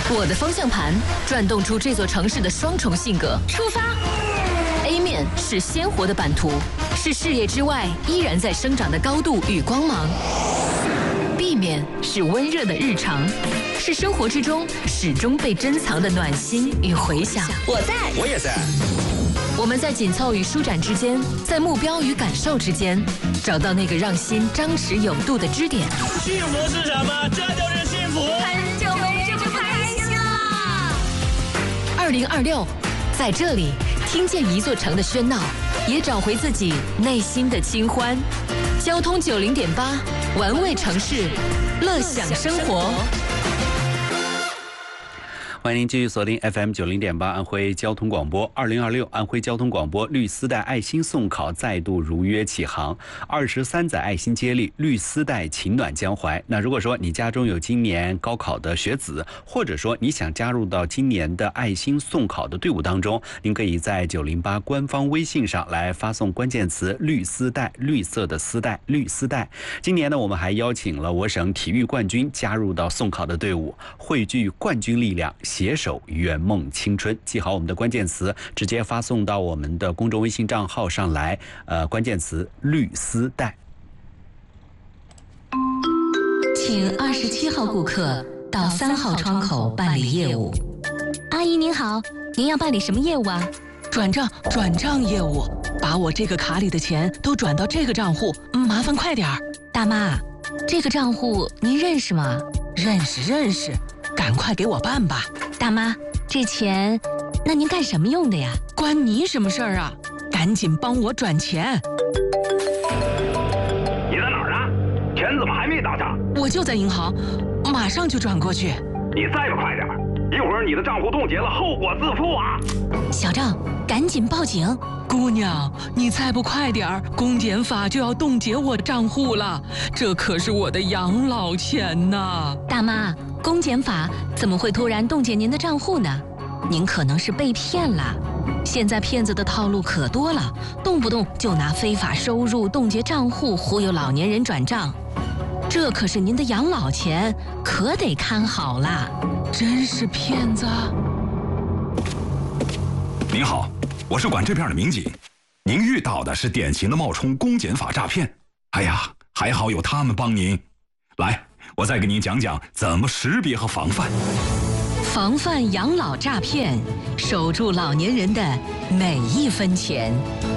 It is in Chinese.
我的方向盘转动出这座城市的双重性格。出发 ！A 面是鲜活的版图，是视野之外依然在生长的高度与光芒。B 面是温热的日常，是生活之中始终被珍藏的暖心与回响。 我在， 我也在。 我们在紧凑与舒展之间，在目标与感受之间，找到那个让心张弛有度的支点。 幸福是什么？这就是幸福。 很久没这么开心了。 2026，在这里听见一座城的喧闹，也找回自己内心的清欢。交通90.8，玩味城市，乐享生活。 欢迎您继续锁定 FM 90.8安徽交通广播。2026安徽交通广播绿丝带爱心送考再度如约启航，23载爱心接力，绿丝带情暖江淮。那如果说你家中有今年高考的学子，或者说你想加入到今年的爱心送考的队伍当中，您可以在908官方微信上来发送关键词绿丝带，绿色的丝带，绿丝带。今年呢，我们还邀请了我省体育冠军加入到送考的队伍，汇聚冠军力量，携手圆梦青春。记好我们的关键词，直接发送到我们的公众微信账号上来，关键词绿丝带。 请27号顾客到3号窗口办理业务。 阿姨您好，您要办理什么业务啊？ 转账业务，把我这个卡里的钱都转到这个账户，麻烦快点儿。 大妈，这个账户您认识吗？ 认识，赶快给我办吧。 大妈，这钱，那您干什么用的呀？ 关你什么事儿啊？赶紧帮我转钱。 你在哪儿呢？钱怎么还没到账？ 我就在银行，马上就转过去。 你再不快点，一会儿你的账户冻结了，后果自负啊！ 小赵，赶紧报警！ 姑娘，你再不快点儿，公检法就要冻结我账户了，这可是我的养老钱呐！ 大妈，公检法怎么会突然冻结您的账户呢？您可能是被骗了。现在骗子的套路可多了，动不动就拿非法收入冻结账户忽悠老年人转账，这可是您的养老钱，可得看好了。 真是骗子！ 您好，我是管这片的民警，您遇到的是典型的冒充公检法诈骗。哎呀，还好有他们帮您。来，我再给您讲讲怎么识别和防范。 防范养老诈骗，守住老年人的每一分钱。